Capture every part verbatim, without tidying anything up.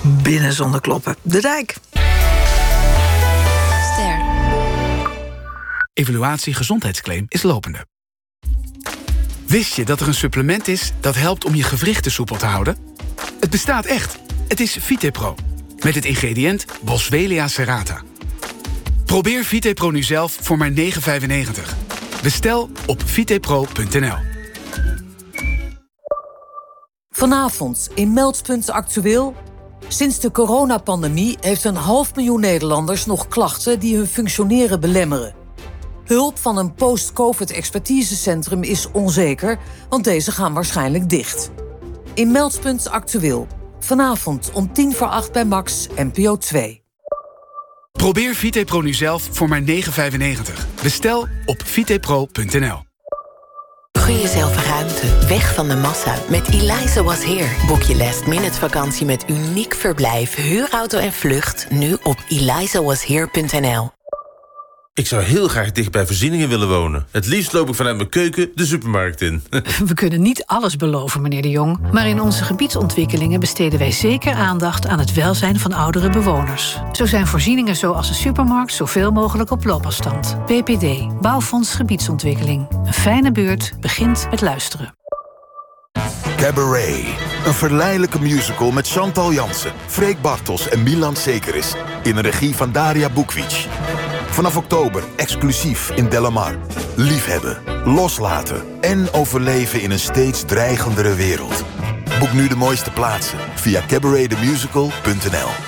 binnen zonder kloppen. De Dijk. Ster. Evaluatie gezondheidsclaim is lopende. Wist je dat er een supplement is dat helpt om je gewrichten soepel te houden? Het bestaat echt. Het is VitePro. Met het ingrediënt Boswellia serrata. Probeer VitePro nu zelf voor maar negen vijfennegentig. Bestel op vitepro punt n l. Vanavond in Meldpunt Actueel. Sinds de coronapandemie heeft een half miljoen Nederlanders nog klachten die hun functioneren belemmeren. Hulp van een post-covid-expertisecentrum is onzeker, want deze gaan waarschijnlijk dicht. In Meldpunt Actueel. Vanavond om tien voor acht bij Max, N P O twee. Probeer VitePro nu zelf voor maar negen vijfennegentig. Bestel op vitepro punt n l. Gun jezelf ruimte, weg van de massa. Met Eliza Was Here boek je last minute vakantie met uniek verblijf, huurauto en vlucht nu op eliza was here punt n l. Ik zou heel graag dicht bij voorzieningen willen wonen. Het liefst loop ik vanuit mijn keuken de supermarkt in. We kunnen niet alles beloven, meneer De Jong. Maar in onze gebiedsontwikkelingen besteden wij zeker aandacht aan het welzijn van oudere bewoners. Zo zijn voorzieningen zoals een supermarkt zoveel mogelijk op loopafstand. B P D, Bouwfonds Gebiedsontwikkeling. Een fijne buurt begint met luisteren. Cabaret. Een verleidelijke musical met Chantal Jansen, Freek Bartels en Milan Sekeris. In een regie van Daria Bukvic. Vanaf oktober exclusief in Delamar. Liefhebben, loslaten en overleven in een steeds dreigendere wereld. Boek nu de mooiste plaatsen via cabaret the musical punt n l.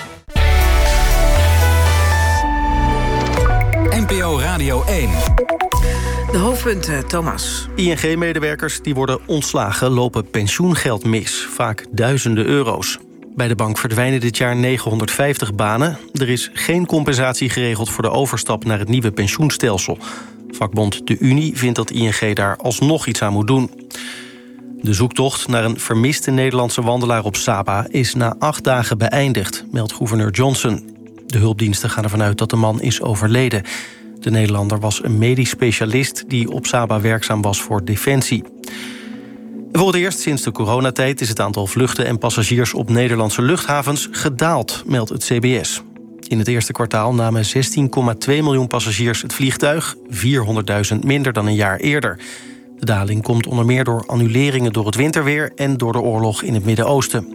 N P O Radio één. De hoofdpunten, Thomas. I N G-medewerkers die worden ontslagen lopen pensioengeld mis. Vaak duizenden euro's. Bij de bank verdwijnen dit jaar negenhonderdvijftig banen. Er is geen compensatie geregeld voor de overstap naar het nieuwe pensioenstelsel. Vakbond De Unie vindt dat I N G daar alsnog iets aan moet doen. De zoektocht naar een vermiste Nederlandse wandelaar op Saba is na acht dagen beëindigd, meldt gouverneur Johnson. De hulpdiensten gaan ervan uit dat de man is overleden. De Nederlander was een medisch specialist die op Saba werkzaam was voor Defensie. Voor het eerst sinds de coronatijd is het aantal vluchten en passagiers op Nederlandse luchthavens gedaald, meldt het C B S. In het eerste kwartaal namen zestien komma twee miljoen passagiers het vliegtuig, vierhonderdduizend minder dan een jaar eerder. De daling komt onder meer door annuleringen door het winterweer en door de oorlog in het Midden-Oosten.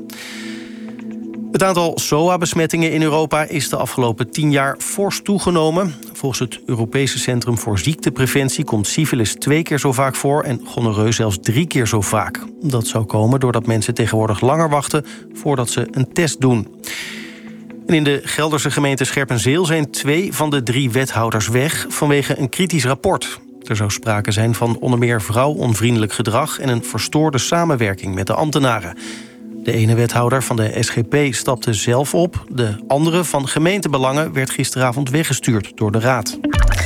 Het aantal S O A-besmettingen in Europa is de afgelopen tien jaar fors toegenomen. Volgens het Europese Centrum voor Ziektepreventie komt syfilis twee keer zo vaak voor en gonorreu zelfs drie keer zo vaak. Dat zou komen doordat mensen tegenwoordig langer wachten voordat ze een test doen. En in de Gelderse gemeente Scherpenzeel zijn twee van de drie wethouders weg vanwege een kritisch rapport. Er zou sprake zijn van onder meer vrouwonvriendelijk gedrag en een verstoorde samenwerking met de ambtenaren. De ene wethouder van de S G P stapte zelf op. De andere van gemeentebelangen werd gisteravond weggestuurd door de raad.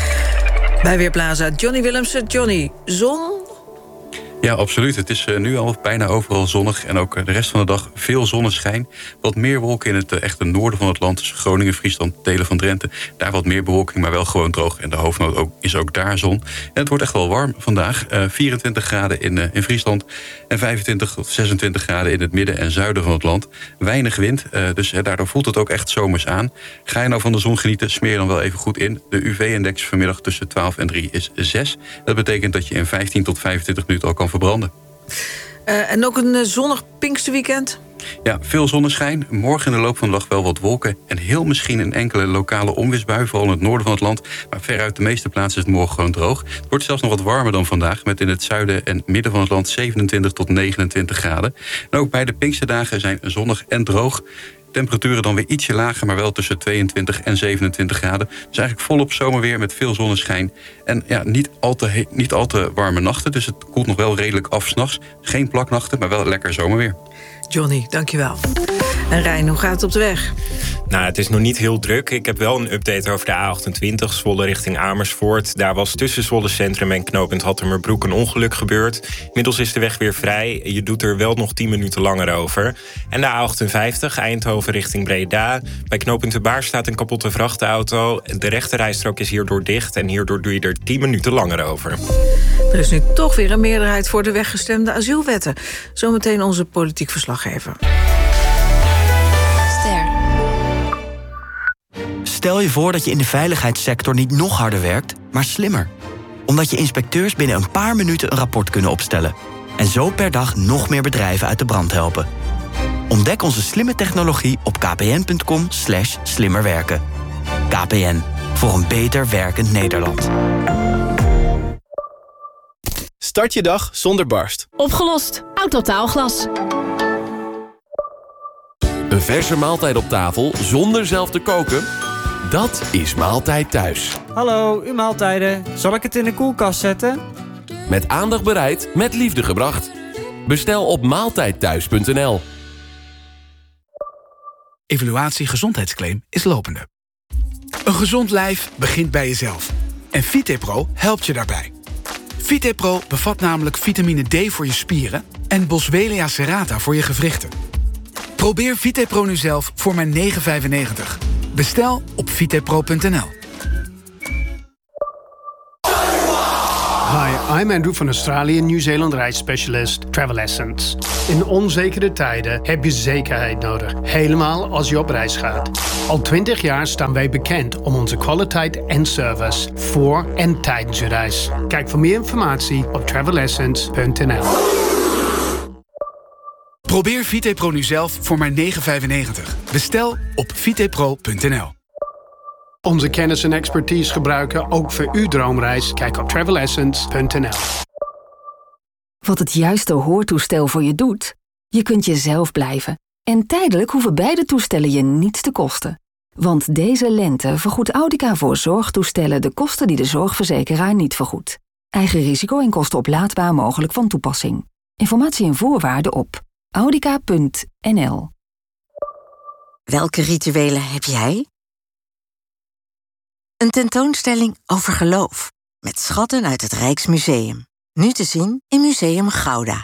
Bij Weerplaza, Johnny Willemsen. Johnny, zon? Ja, absoluut. Het is nu al bijna overal zonnig en ook de rest van de dag veel zonneschijn. Wat meer wolken in het echte noorden van het land, dus Groningen, Friesland, delen van Drenthe. Daar wat meer bewolking, maar wel gewoon droog. En de hoofdnoot ook, is ook daar zon. En het wordt echt wel warm vandaag. Uh, vierentwintig graden in, uh, in Friesland en vijfentwintig tot zesentwintig graden in het midden en zuiden van het land. Weinig wind, uh, dus uh, daardoor voelt het ook echt zomers aan. Ga je nou van de zon genieten, smeer je dan wel even goed in. De U V-index vanmiddag tussen twaalf en drie is zes. Dat betekent dat je in vijftien tot vijfentwintig minuten al kan verbranden. Uh, en ook een uh, zonnig Pinksterweekend? Ja, veel zonneschijn. Morgen in de loop van de dag wel wat wolken. En heel misschien een enkele lokale onweersbui, vooral in het noorden van het land. Maar veruit de meeste plaatsen is het morgen gewoon droog. Het wordt zelfs nog wat warmer dan vandaag, met in het zuiden en midden van het land zevenentwintig tot negenentwintig graden. En ook bij de Pinksterdagen zijn zonnig en droog. Temperaturen dan weer ietsje lager, maar wel tussen tweeëntwintig en zevenentwintig graden. Dus eigenlijk volop zomerweer met veel zonneschijn. En ja, niet al te, he- niet al te warme nachten, dus het koelt nog wel redelijk af 's nachts. Geen plaknachten, maar wel lekker zomerweer. Johnny, dankjewel. En Rijn, hoe gaat het op de weg? Nou, het is nog niet heel druk. Ik heb wel een update over de A achtentwintig, Zwolle richting Amersfoort. Daar was tussen Zwolle Centrum en knooppunt Hattemerbroek een ongeluk gebeurd. Inmiddels is de weg weer vrij. Je doet er wel nog tien minuten langer over. En de A achtenvijftig, Eindhoven richting Breda. Bij knooppunt De Baar staat een kapotte vrachtauto. De rechterrijstrook is hierdoor dicht en hierdoor doe je er tien minuten langer over. Er is nu toch weer een meerderheid voor de weggestemde asielwetten. Zometeen onze politiek verslaggever. Ster. Stel je voor dat je in de veiligheidssector niet nog harder werkt, maar slimmer. Omdat je inspecteurs binnen een paar minuten een rapport kunnen opstellen. En zo per dag nog meer bedrijven uit de brand helpen. Ontdek onze slimme technologie op kpn.com slash slimmerwerken. K P N, voor een beter werkend Nederland. Start je dag zonder barst. Opgelost. Autotaalglas. Een verse maaltijd op tafel zonder zelf te koken? Dat is Maaltijd Thuis. Hallo, uw maaltijden. Zal ik het in de koelkast zetten? Met aandacht bereid, met liefde gebracht. Bestel op maaltijdthuis punt n l. Evaluatie gezondheidsclaim is lopende. Een gezond lijf begint bij jezelf. En VitePro helpt je daarbij. VitePro bevat namelijk vitamine D voor je spieren en Boswellia serrata voor je gewrichten. Probeer VitePro nu zelf voor maar negen vijfennegentig. Bestel op vitepro punt n l. Hi, I'm Andrew van Australië en Nieuw-Zeeland reisspecialist Travel Essence. In onzekere tijden heb je zekerheid nodig, helemaal als je op reis gaat. Al twintig jaar staan wij bekend om onze kwaliteit en service voor en tijdens je reis. Kijk voor meer informatie op travel essence punt n l. Probeer VitePro nu zelf voor maar negen vijfennegentig. Bestel op vitepro punt n l. Onze kennis en expertise gebruiken ook voor uw droomreis. Kijk op travel essence punt n l. Wat het juiste hoortoestel voor je doet? Je kunt jezelf blijven. En tijdelijk hoeven beide toestellen je niets te kosten. Want deze lente vergoedt Audica voor zorgtoestellen de kosten die de zorgverzekeraar niet vergoedt. Eigen risico en kosten oplaadbaar mogelijk van toepassing. Informatie en voorwaarden op audica punt n l. Welke rituelen heb jij? Een tentoonstelling over geloof. Met schatten uit het Rijksmuseum. Nu te zien in Museum Gouda.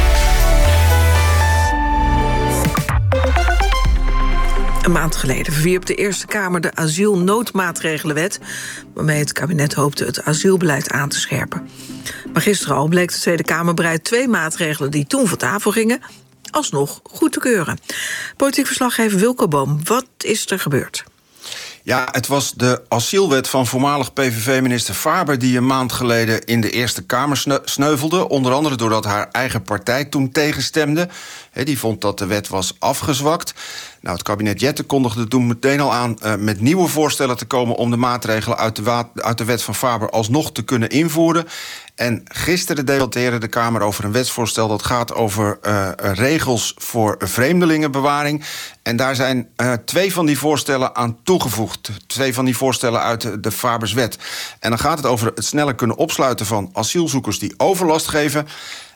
Een maand geleden verwierp de Eerste Kamer de asielnoodmaatregelenwet, waarmee het kabinet hoopte het asielbeleid aan te scherpen. Maar gisteren al bleek de Tweede Kamer bereid twee maatregelen die toen van tafel gingen alsnog goed te keuren. Politiek verslaggever Wilco Boom, wat is er gebeurd? Ja, het was de asielwet van voormalig P V V-minister Faber die een maand geleden in de Eerste Kamer sneuvelde. Onder andere doordat haar eigen partij toen tegenstemde. He, die vond dat de wet was afgezwakt. Nou, het kabinet Jette kondigde toen meteen al aan uh, met nieuwe voorstellen te komen om de maatregelen uit de, wa- uit de wet van Faber alsnog te kunnen invoeren. En gisteren debatteerde de Kamer over een wetsvoorstel dat gaat over uh, regels voor vreemdelingenbewaring. En daar zijn uh, twee van die voorstellen aan toegevoegd. Twee van die voorstellen uit de, de Faberswet. En dan gaat het over het sneller kunnen opsluiten van asielzoekers die overlast geven.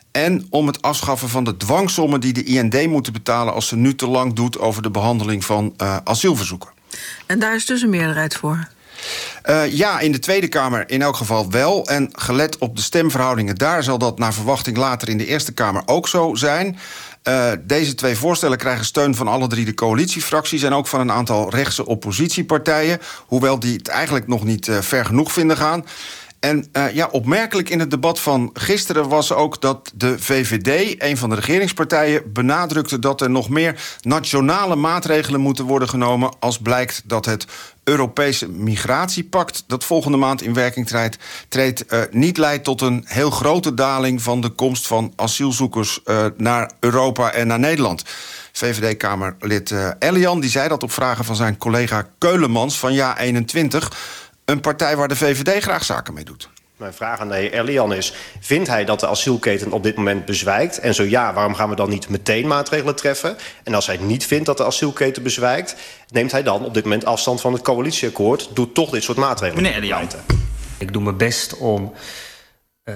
En om het afschaffen van de dwangsommen die de I N D moeten betalen als ze nu te lang doet over de behandeling van uh, asielverzoeken. En daar is dus een meerderheid voor? Uh, ja, in de Tweede Kamer in elk geval wel. En gelet op de stemverhoudingen daar zal dat naar verwachting later in de Eerste Kamer ook zo zijn. Uh, deze twee voorstellen krijgen steun van alle drie de coalitiefracties en ook van een aantal rechtse oppositiepartijen, hoewel die het eigenlijk nog niet uh, ver genoeg vinden gaan. En uh, ja, opmerkelijk in het debat van gisteren was ook dat de V V D, een van de regeringspartijen, benadrukte dat er nog meer nationale maatregelen moeten worden genomen als blijkt dat het Europese migratiepact dat volgende maand in werking treedt, treedt uh, niet leidt tot een heel grote daling van de komst van asielzoekers uh, naar Europa en naar Nederland. V V D-Kamerlid uh, Elian die zei dat op vragen van zijn collega Keulemans van Ja eenentwintig... een partij waar de V V D graag zaken mee doet. Mijn vraag aan de heer Elian is, vindt hij dat de asielketen op dit moment bezwijkt? En zo ja, waarom gaan we dan niet meteen maatregelen treffen? En als hij niet vindt dat de asielketen bezwijkt, neemt hij dan op dit moment afstand van het coalitieakkoord, doet toch dit soort maatregelen? Meneer Elian, ik doe mijn best om uh,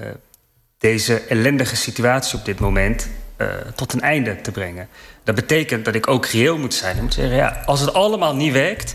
deze ellendige situatie op dit moment uh, tot een einde te brengen. Dat betekent dat ik ook reëel moet zijn. Ik moet zeggen, ja, als het allemaal niet werkt,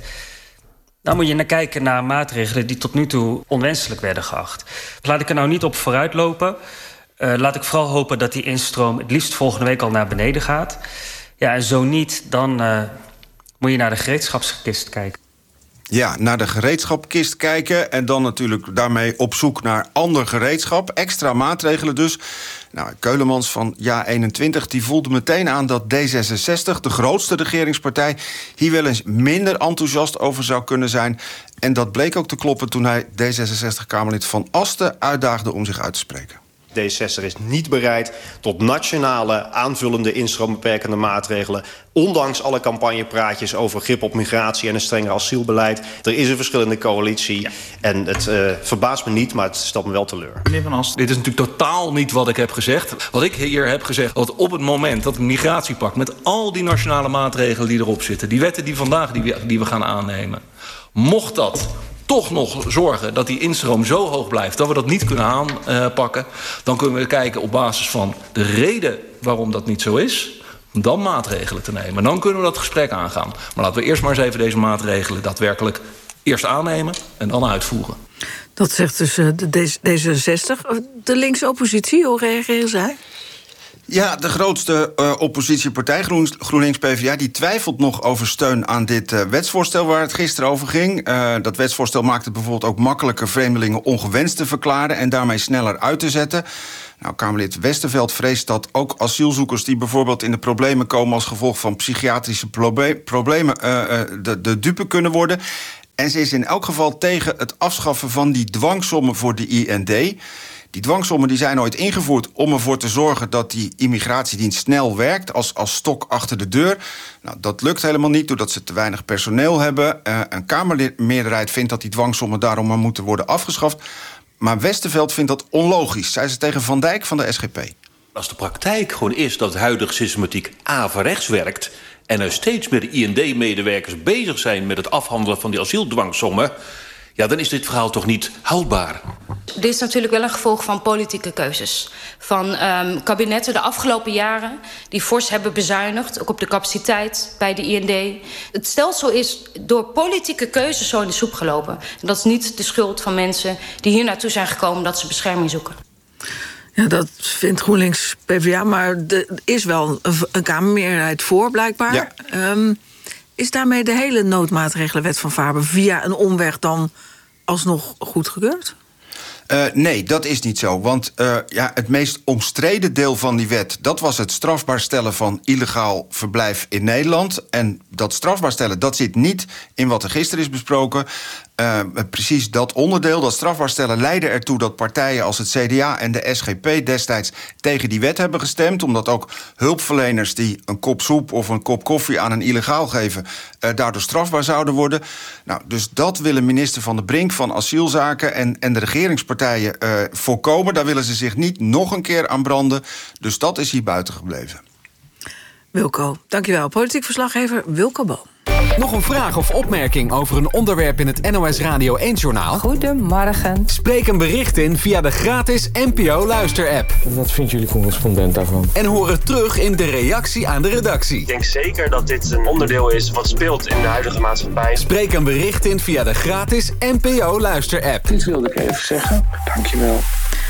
dan moet je naar kijken naar maatregelen die tot nu toe onwenselijk werden geacht. Laat ik er nou niet op vooruit lopen. Uh, laat ik vooral hopen dat die instroom het liefst volgende week al naar beneden gaat. Ja, en zo niet, dan uh, moet je naar de gereedschapskist kijken. Ja, naar de gereedschapkist kijken en dan natuurlijk daarmee op zoek naar ander gereedschap. Extra maatregelen dus. Nou, Keulemans van Ja eenentwintig die voelde meteen aan dat D zesenzestig, de grootste regeringspartij, hier wel eens minder enthousiast over zou kunnen zijn. En dat bleek ook te kloppen toen hij D zesenzestig-Kamerlid Van Asten uitdaagde om zich uit te spreken. D zesenzestig is niet bereid tot nationale aanvullende instroombeperkende maatregelen. Ondanks alle campagnepraatjes over grip op migratie en een strenger asielbeleid. Er is een verschil in de coalitie. Ja. En het uh, verbaast me niet, maar het stelt me wel teleur. Meneer Van Ast, dit is natuurlijk totaal niet wat ik heb gezegd. Wat ik hier heb gezegd, dat op het moment dat het migratiepact met al die nationale maatregelen die erop zitten, die wetten die vandaag die we, die we gaan aannemen, mocht dat toch nog zorgen dat die instroom zo hoog blijft dat we dat niet kunnen aanpakken, dan kunnen we kijken op basis van de reden waarom dat niet zo is, om dan maatregelen te nemen. Dan kunnen we dat gesprek aangaan. Maar laten we eerst maar eens even deze maatregelen daadwerkelijk eerst aannemen en dan uitvoeren. Dat zegt dus de D zesenzestig. De linkse oppositie, hoe reageren zij? Ja, de grootste uh, oppositiepartij, Groen, GroenLinks P v d A, die twijfelt nog over steun aan dit uh, wetsvoorstel waar het gisteren over ging. Uh, dat wetsvoorstel maakt het bijvoorbeeld ook makkelijker vreemdelingen ongewenst te verklaren en daarmee sneller uit te zetten. Nou, Kamerlid Westerveld vreest dat ook asielzoekers die bijvoorbeeld in de problemen komen als gevolg van psychiatrische proble- problemen uh, uh, de, de dupe kunnen worden. En ze is in elk geval tegen het afschaffen van die dwangsommen voor de I N D. Die dwangsommen die zijn ooit ingevoerd om ervoor te zorgen dat die immigratiedienst snel werkt als, als stok achter de deur. Nou, dat lukt helemaal niet doordat ze te weinig personeel hebben. Uh, een Kamermeerderheid vindt dat die dwangsommen daarom maar moeten worden afgeschaft. Maar Westerveld vindt dat onlogisch, zei ze tegen Van Dijk van de S G P. Als de praktijk gewoon is dat de huidige systematiek averechts werkt en er steeds meer I N D-medewerkers bezig zijn met het afhandelen van die asieldwangsommen, ja, dan is dit verhaal toch niet houdbaar. Dit is natuurlijk wel een gevolg van politieke keuzes. Van um, kabinetten de afgelopen jaren die fors hebben bezuinigd, ook op de capaciteit bij de I N D. Het stelsel is door politieke keuzes zo in de soep gelopen. En dat is niet de schuld van mensen die hier naartoe zijn gekomen dat ze bescherming zoeken. Ja, dat vindt GroenLinks P v d A, maar er is wel een, een Kamermeerderheid voor, blijkbaar. Ja. Um, is daarmee de hele noodmaatregelenwet van Faber via een omweg dan alsnog goedgekeurd? Uh, nee, dat is niet zo. Want uh, ja, het meest omstreden deel van die wet, dat was het strafbaar stellen van illegaal verblijf in Nederland. En dat strafbaar stellen, dat zit niet in wat er gisteren is besproken. Uh, precies dat onderdeel, dat strafbaar stellen, leidde ertoe dat partijen als het C D A en de S G P destijds tegen die wet hebben gestemd. Omdat ook hulpverleners die een kop soep of een kop koffie aan een illegaal geven, uh, daardoor strafbaar zouden worden. Nou, dus dat willen minister Van der Brink van Asielzaken en, en de regeringspartijen uh, voorkomen. Daar willen ze zich niet nog een keer aan branden. Dus dat is hier buiten gebleven. Wilco, dankjewel. Politiek verslaggever Wilco Boom. Nog een vraag of opmerking over een onderwerp in het N O S Radio één-journaal? Goedemorgen. Spreek een bericht in via de gratis N P O-luister-app. Wat vindt jullie correspondent daarvan? En hoor het terug in de reactie aan de redactie. Ik denk zeker dat dit een onderdeel is wat speelt in de huidige maatschappij. Spreek een bericht in via de gratis N P O-luister-app. Dit wilde ik even zeggen. Dankjewel.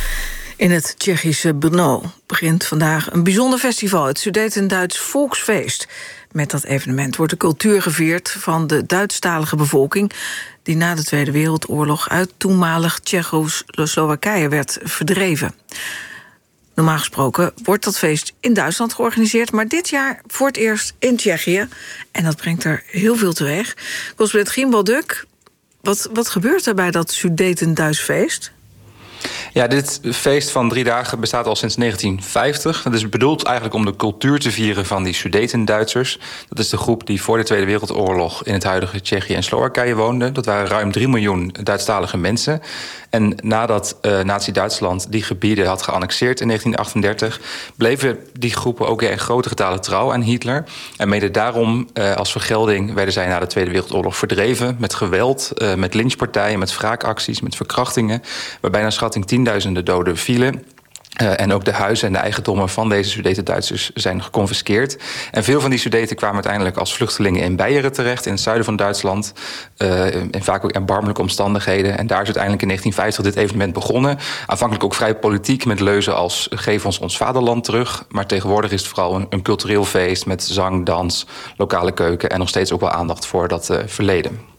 In het Tsjechische Brno begint vandaag een bijzonder festival, het Sudetenduits Volksfeest. Met dat evenement wordt de cultuur gevierd van de Duitsstalige bevolking die na de Tweede Wereldoorlog uit toenmalig Tsjechoslowakije werd verdreven. Normaal gesproken wordt dat feest in Duitsland georganiseerd, maar dit jaar voor het eerst in Tsjechië. En dat brengt er heel veel teweeg. Correspondent Gimbal Duk, wat, wat gebeurt er bij dat Sudetenduits feest? Ja, dit feest van drie dagen bestaat al sinds negentien vijftig. Dat is bedoeld eigenlijk om de cultuur te vieren van die Sudetenduitsers. Dat is de groep die voor de Tweede Wereldoorlog in het huidige Tsjechië en Slowakije woonde. Dat waren ruim drie miljoen Duitsstalige mensen. En nadat uh, Nazi-Duitsland die gebieden had geannexeerd in negentien achtendertig... bleven die groepen ook in grote getalen trouw aan Hitler. En mede daarom, uh, als vergelding, werden zij na de Tweede Wereldoorlog verdreven met geweld, uh, met lynchpartijen, met wraakacties, met verkrachtingen, waarbij naar schatting tienduizenden doden vielen. Uh, en ook de huizen en de eigendommen van deze Sudetenduitsers zijn geconfiskeerd. En veel van die Sudeten kwamen uiteindelijk als vluchtelingen in Beieren terecht, in het zuiden van Duitsland. Uh, in vaak ook erbarmelijke omstandigheden. En daar is uiteindelijk in negentien vijftig dit evenement begonnen. Aanvankelijk ook vrij politiek, met leuzen als geef ons ons vaderland terug. Maar tegenwoordig is het vooral een, een cultureel feest met zang, dans, lokale keuken en nog steeds ook wel aandacht voor dat uh, verleden.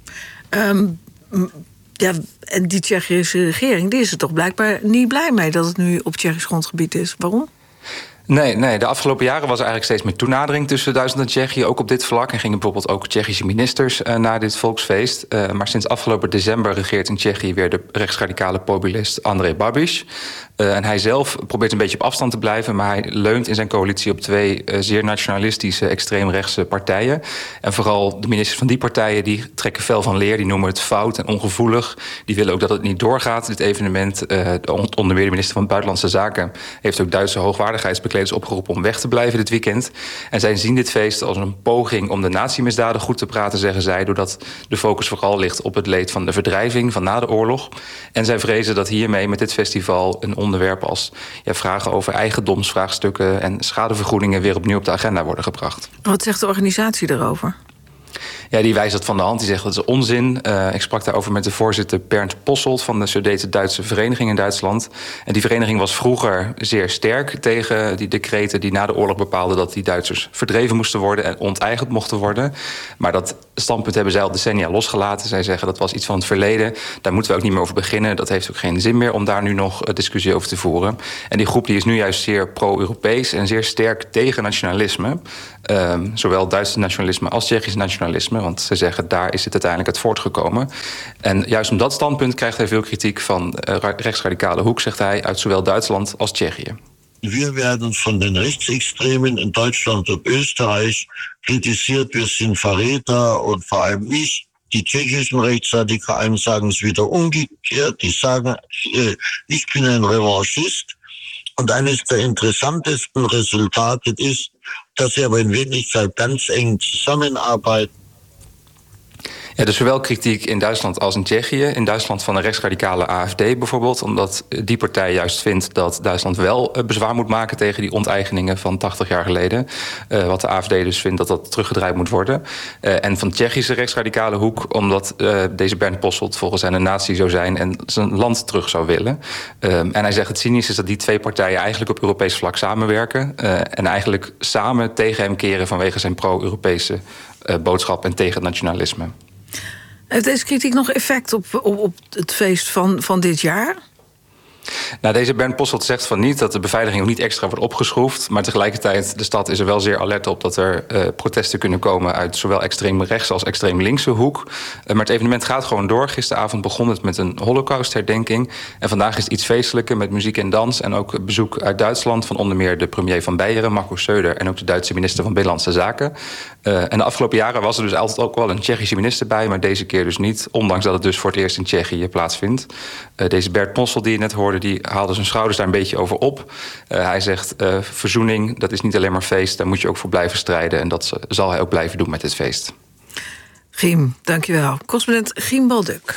Um, ja, en die Tsjechische regering die is er toch blijkbaar niet blij mee dat het nu op Tsjechisch grondgebied is. Waarom? Nee, nee, de afgelopen jaren was er eigenlijk steeds meer toenadering tussen Duitsland en Tsjechië, ook op dit vlak. En gingen bijvoorbeeld ook Tsjechische ministers uh, naar dit volksfeest. Uh, maar sinds afgelopen december regeert in Tsjechië weer de rechtsradicale populist Andrej Babiš. Uh, en hij zelf probeert een beetje op afstand te blijven, maar hij leunt in zijn coalitie op twee uh, zeer nationalistische, extreemrechtse partijen. En vooral de ministers van die partijen die trekken fel van leer, die noemen het fout en ongevoelig. Die willen ook dat het niet doorgaat, dit evenement. Uh, onder meer de minister van Buitenlandse Zaken heeft ook Duitse hoogwaardigheidsbekleders opgeroepen om weg te blijven dit weekend. En zij zien dit feest als een poging om de nazi-misdaden goed te praten, zeggen zij, doordat de focus vooral ligt op het leed van de verdrijving van na de oorlog. En zij vrezen dat hiermee met dit festival een onderwerp als ja, vragen over eigendomsvraagstukken en schadevergoedingen weer opnieuw op de agenda worden gebracht. Wat zegt de organisatie daarover? Ja, die wijst dat van de hand. Die zegt dat is onzin. Uh, ik sprak daarover met de voorzitter Bernd Posselt van de Sudeten-Duitse Vereniging in Duitsland. En die vereniging was vroeger zeer sterk tegen die decreten die na de oorlog bepaalden dat die Duitsers verdreven moesten worden en onteigend mochten worden. Maar dat standpunt hebben zij al decennia losgelaten. Zij zeggen dat was iets van het verleden. Daar moeten we ook niet meer over beginnen. Dat heeft ook geen zin meer om daar nu nog discussie over te voeren. En die groep die is nu juist zeer pro-Europees en zeer sterk tegen nationalisme. Um, zowel Duits nationalisme als Tsjechisch nationalisme. Want ze zeggen, daar is het uiteindelijk uit voortgekomen. En juist om dat standpunt krijgt hij veel kritiek van uh, rechtsradicale hoek, zegt hij, uit zowel Duitsland als Tsjechië. Wir werden von den Rechtsextremen in Deutschland und Österreich kritisiert. Wir sind Verräter und vor allem ich. Die tschechischen Rechtsradikalen sagen es wieder umgekehrt. Die sagen, ich bin ein Revanchist. Und eines der interessantesten Resultate ist, dass sie aber in Wirklichkeit ganz eng zusammenarbeiten. Ja, dus zowel kritiek in Duitsland als in Tsjechië. In Duitsland van de rechtsradicale A F D bijvoorbeeld, omdat die partij juist vindt dat Duitsland wel bezwaar moet maken tegen die onteigeningen van tachtig jaar geleden. Uh, wat de A F D dus vindt dat dat teruggedraaid moet worden. Uh, en van de Tsjechische rechtsradicale hoek, omdat uh, deze Bernd Posselt volgens hen een nazi zou zijn en zijn land terug zou willen. Uh, en hij zegt het cynisch is dat die twee partijen eigenlijk op Europees vlak samenwerken. Uh, en eigenlijk samen tegen hem keren vanwege zijn pro-Europese uh, boodschap en tegen het nationalisme. Heeft deze kritiek nog effect op, op, op het feest van, van dit jaar? Nou, deze Bernd Posselt zegt van niet dat de beveiliging ook niet extra wordt opgeschroefd. Maar tegelijkertijd, de stad is er wel zeer alert op dat er uh, protesten kunnen komen uit zowel extreem rechtse als extreem linkse hoek. Uh, maar het evenement gaat gewoon door. Gisteravond begon het met een holocaustherdenking. En vandaag is het iets feestelijker met muziek en dans. En ook bezoek uit Duitsland van onder meer de premier van Beieren, Markus Söder, en ook de Duitse minister van Binnenlandse Zaken. Uh, en de afgelopen jaren was er dus altijd ook wel een Tsjechische minister bij, maar deze keer dus niet. Ondanks dat het dus voor het eerst in Tsjechië plaatsvindt. Uh, deze Bernd Posselt die je net hoorde, die haalde zijn schouders daar een beetje over op. Uh, hij zegt, uh, verzoening, dat is niet alleen maar feest, daar moet je ook voor blijven strijden. En dat zal hij ook blijven doen met dit feest. Giem, dankjewel. Correspondent Giem Balduk.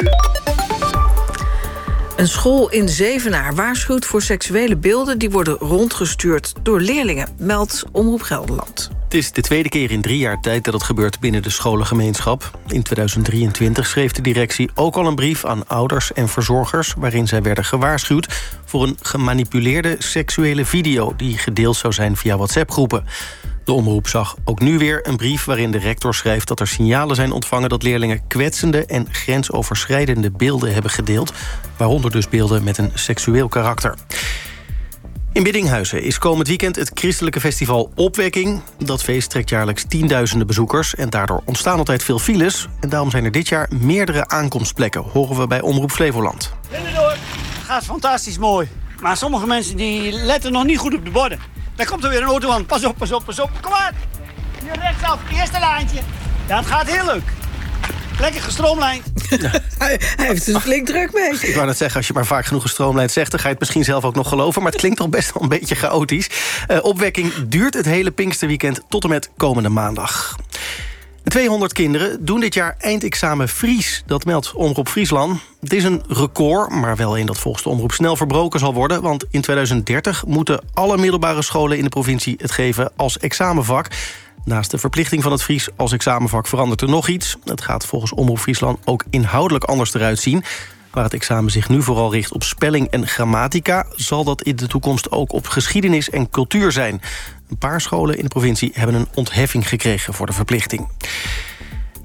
Een school in Zevenaar waarschuwt voor seksuele beelden die worden rondgestuurd door leerlingen, meldt Omroep Gelderland. Het is de tweede keer in drie jaar tijd dat het gebeurt binnen de scholengemeenschap. In tweeduizend drieëntwintig schreef de directie ook al een brief aan ouders en verzorgers, waarin zij werden gewaarschuwd voor een gemanipuleerde seksuele video die gedeeld zou zijn via WhatsApp-groepen. De omroep zag ook nu weer een brief waarin de rector schrijft dat er signalen zijn ontvangen dat leerlingen kwetsende en grensoverschrijdende beelden hebben gedeeld, waaronder dus beelden met een seksueel karakter. In Biddinghuizen is komend weekend het christelijke festival Opwekking. Dat feest trekt jaarlijks tienduizenden bezoekers en daardoor ontstaan altijd veel files. En daarom zijn er dit jaar meerdere aankomstplekken, horen we bij Omroep Flevoland. Binnendoor. Het gaat fantastisch mooi. Maar sommige mensen die letten nog niet goed op de borden. Daar komt er weer een auto aan. Pas op, pas op, pas op. Kom maar. Hier rechtsaf, eerste lijntje. Ja, het gaat heel leuk. Lekker gestroomlijnd. Ja. hij, hij heeft er flink druk mee. Ik wou net zeggen, als je maar vaak genoeg gestroomlijnd zegt, dan ga je het misschien zelf ook nog geloven. Maar het klinkt toch best wel een beetje chaotisch. Uh, opwekking duurt het hele Pinksterweekend tot en met komende maandag. tweehonderd kinderen doen dit jaar eindexamen Fries. Dat meldt Omroep Friesland. Het is een record, maar wel een dat volgens de omroep snel verbroken zal worden. Want in tweeduizend dertig moeten alle middelbare scholen in de provincie het geven als examenvak. Naast de verplichting van het Fries als examenvak verandert er nog iets. Het gaat volgens Omroep Friesland ook inhoudelijk anders eruit zien. Waar het examen zich nu vooral richt op spelling en grammatica, zal dat in de toekomst ook op geschiedenis en cultuur zijn. Een paar scholen in de provincie hebben een ontheffing gekregen voor de verplichting.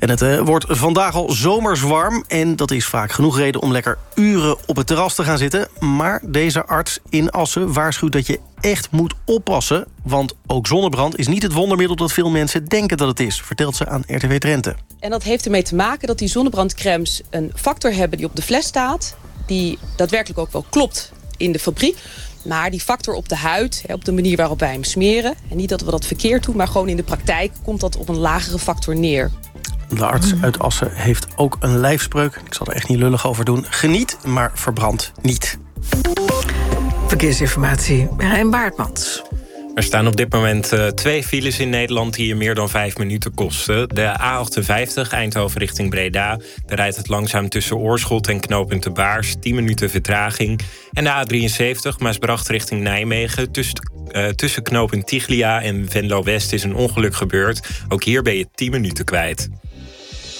En het uh, wordt vandaag al zomers warm. En dat is vaak genoeg reden om lekker uren op het terras te gaan zitten. Maar deze arts in Assen waarschuwt dat je echt moet oppassen. Want ook zonnebrand is niet het wondermiddel dat veel mensen denken dat het is, vertelt ze aan R T W Drenthe. En dat heeft ermee te maken dat die zonnebrandcremes een factor hebben die op de fles staat, die daadwerkelijk ook wel klopt in de fabriek. Maar die factor op de huid, op de manier waarop wij hem smeren, en niet dat we dat verkeerd doen, maar gewoon in de praktijk komt dat op een lagere factor neer. De arts uit Assen heeft ook een lijfspreuk. Ik zal er echt niet lullig over doen. Geniet, maar verbrand niet. Verkeersinformatie, Rijn Baartmans. Er staan op dit moment uh, twee files in Nederland die je meer dan vijf minuten kosten. De A achtenvijftig, Eindhoven richting Breda. Daar rijdt het langzaam tussen Oorschot en knooppunt De Baars. tien minuten vertraging. En de A drieënzeventig, Maasbracht richting Nijmegen. Tussen, uh, tussen knooppunt Tiglia en Venlo West is een ongeluk gebeurd. Ook hier ben je tien minuten kwijt.